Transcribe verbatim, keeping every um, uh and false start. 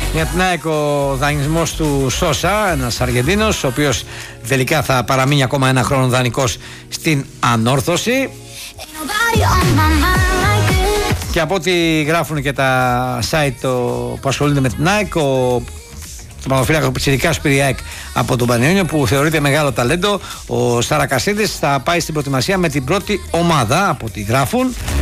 Για την ΑΕΚ ο δανεισμός του Σόσα, ένας Αργεντίνος, ο οποίος τελικά θα παραμείνει ακόμα ένα χρόνο δανεικός στην Ανόρθωση. Και από ό,τι γράφουν και τα site το, που ασχολούνται με την ΑΕΚ, ο τερματοφύλακας πιτσιρικάς πήρε η ΑΕΚ από τον Πανιόνιο, που θεωρείται μεγάλο ταλέντο. Ο Σαρακασίδης θα πάει στην προετοιμασία με την πρώτη ομάδα, από ό,τι γράφουν.